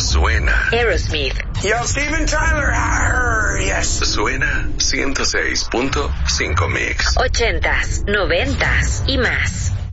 suena. Aerosmith. Yo, Steven Tyler. Yes. Suena 106.5 Mix. 80s, 90s y más.